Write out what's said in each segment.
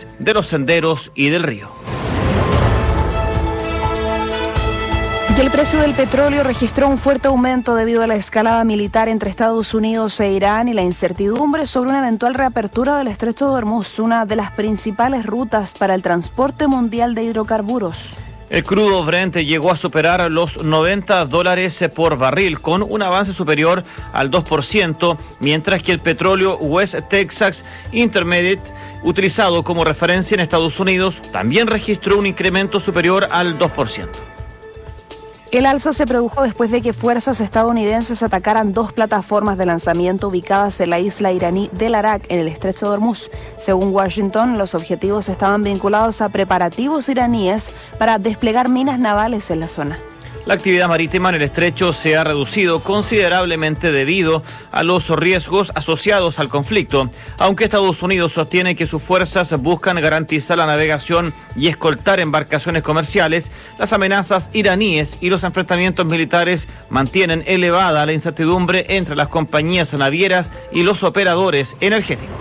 condiciones de los senderos y del río. Y el precio del petróleo registró un fuerte aumento debido a la escalada militar entre Estados Unidos e Irán y la incertidumbre sobre una eventual reapertura del Estrecho de Hormuz, una de las principales rutas para el transporte mundial de hidrocarburos. El crudo Brent llegó a superar los $90 por barril, con un avance superior al 2%, mientras que el petróleo West Texas Intermediate, utilizado como referencia en Estados Unidos, también registró un incremento superior al 2%. El alza se produjo después de que fuerzas estadounidenses atacaran dos plataformas de lanzamiento ubicadas en la isla iraní del Arak, en el Estrecho de Hormuz. Según Washington, los objetivos estaban vinculados a preparativos iraníes para desplegar minas navales en la zona. La actividad marítima en el estrecho se ha reducido considerablemente debido a los riesgos asociados al conflicto, aunque Estados Unidos sostiene que sus fuerzas buscan garantizar la navegación y escoltar embarcaciones comerciales. Las amenazas iraníes y los enfrentamientos militares mantienen elevada la incertidumbre entre las compañías navieras y los operadores energéticos.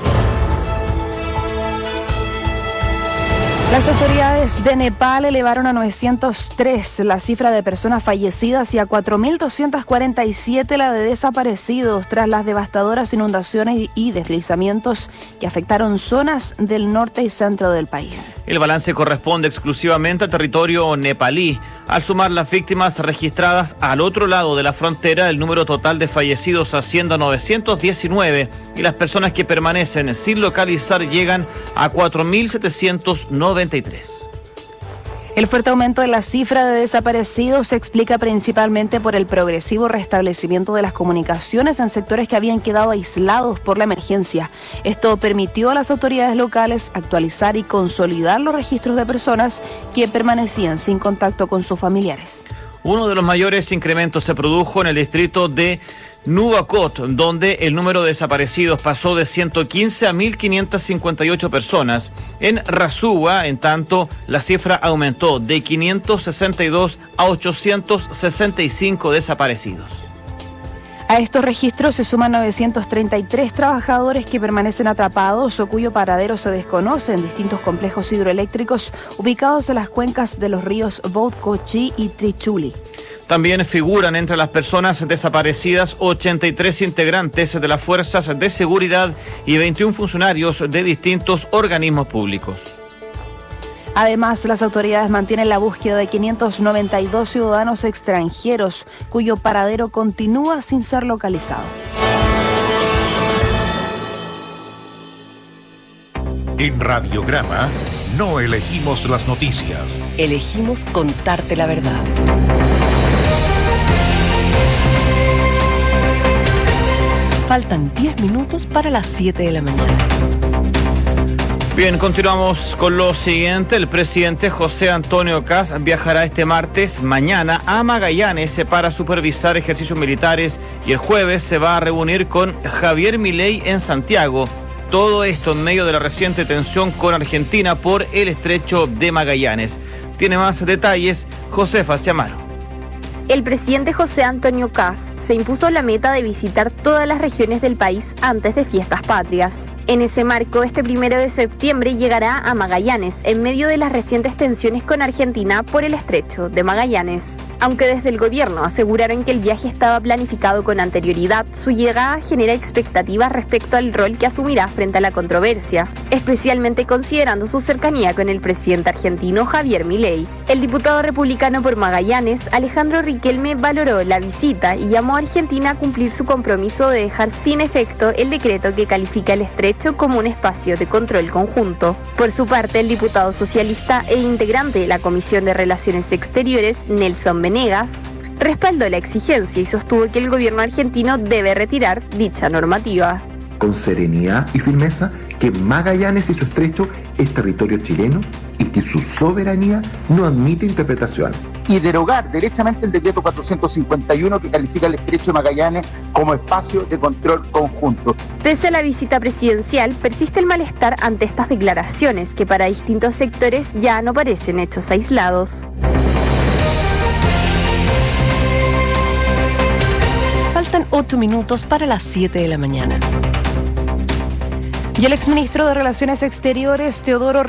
Las autoridades de Nepal elevaron a 903 la cifra de personas fallecidas y a 4.247 la de desaparecidos tras las devastadoras inundaciones y deslizamientos que afectaron zonas del norte y centro del país. El balance corresponde exclusivamente al territorio nepalí. Al sumar las víctimas registradas al otro lado de la frontera, el número total de fallecidos asciende a 919 y las personas que permanecen sin localizar llegan a 4.793. El fuerte aumento de la cifra de desaparecidos se explica principalmente por el progresivo restablecimiento de las comunicaciones en sectores que habían quedado aislados por la emergencia. Esto permitió a las autoridades locales actualizar y consolidar los registros de personas que permanecían sin contacto con sus familiares. Uno de los mayores incrementos se produjo en el distrito de Nuwakot, donde el número de desaparecidos pasó de 115 a 1.558 personas. En Rasuwa, en tanto, la cifra aumentó de 562 a 865 desaparecidos. A estos registros se suman 933 trabajadores que permanecen atrapados o cuyo paradero se desconoce en distintos complejos hidroeléctricos ubicados en las cuencas de los ríos Vodkochi y Trichuli. También figuran entre las personas desaparecidas 83 integrantes de las fuerzas de seguridad y 21 funcionarios de distintos organismos públicos. Además, las autoridades mantienen la búsqueda de 592 ciudadanos extranjeros cuyo paradero continúa sin ser localizado. En Radiograma no elegimos las noticias. Elegimos contarte la verdad. Faltan 10 minutos para las 7 de la mañana. Bien, continuamos con lo siguiente. El presidente José Antonio Kast viajará este martes, mañana, a Magallanes para supervisar ejercicios militares y el jueves se va a reunir con Javier Milei en Santiago. Todo esto en medio de la reciente tensión con Argentina por el estrecho de Magallanes. Tiene más detalles Josefa Chamaro. El presidente José Antonio Kast se impuso la meta de visitar todas las regiones del país antes de fiestas patrias. En ese marco, este 1 de septiembre llegará a Magallanes, en medio de las recientes tensiones con Argentina por el estrecho de Magallanes. Aunque desde el gobierno aseguraron que el viaje estaba planificado con anterioridad, su llegada genera expectativas respecto al rol que asumirá frente a la controversia, especialmente considerando su cercanía con el presidente argentino Javier Milei. El diputado republicano por Magallanes, Alejandro Riquelme, valoró la visita y llamó a Argentina a cumplir su compromiso de dejar sin efecto el decreto que califica el estrecho como un espacio de control conjunto. Por su parte, el diputado socialista e integrante de la Comisión de Relaciones Exteriores, Nelson Venegas, respaldó la exigencia y sostuvo que el gobierno argentino debe retirar dicha normativa. Con serenidad y firmeza que Magallanes y su estrecho es territorio chileno y que su soberanía no admite interpretaciones. Y derogar derechamente el decreto 451 que califica el estrecho de Magallanes como espacio de control conjunto. Pese a la visita presidencial, persiste el malestar ante estas declaraciones que para distintos sectores ya no parecen hechos aislados. Faltan 8 minutos para las 7 de la mañana. Y el exministro de Relaciones Exteriores, Teodoro